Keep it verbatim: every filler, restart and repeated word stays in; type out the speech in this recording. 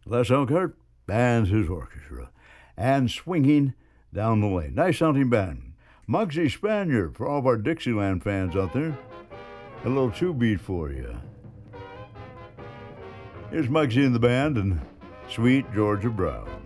Les Elkhart bands his orchestra, and swinging down the lane. Nice sounding band. Muggsy Spaniard, for all of our Dixieland fans out there, a little two beat for you. Here's Muggsy and the band and Sweet Georgia Brown.